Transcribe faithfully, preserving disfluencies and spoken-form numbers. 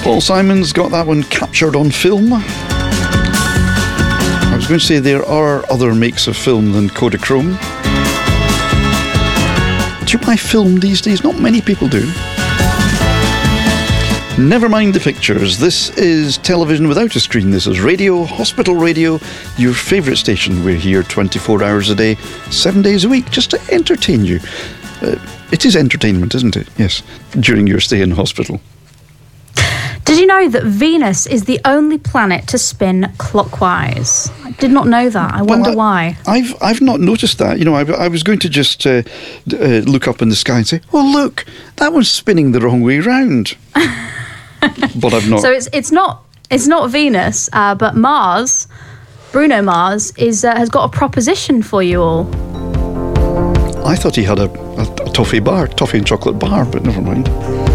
Paul Simon's got that one captured on film. I was going to say there are other makes of film than Kodachrome. Do you buy film these days? Not many people do. Never mind the pictures. This is television without a screen. This is radio, Hospital Radio, your favourite station. We're here twenty-four hours a day, seven days a week, just to entertain you. Uh, it is entertainment, isn't it? Yes, during your stay in hospital. Did you know that Venus is the only planet to spin clockwise? I did not know that. I wonder well, I, why. I've I've not noticed that. You know, I, I was going to just uh, uh, look up in the sky and say, "Oh, look, that one's spinning the wrong way round." But I've not. So it's it's not it's not Venus, uh, but Mars. Bruno Mars is uh, has got a proposition for you all. I thought he had a, a, a toffee bar, toffee and chocolate bar, but never mind.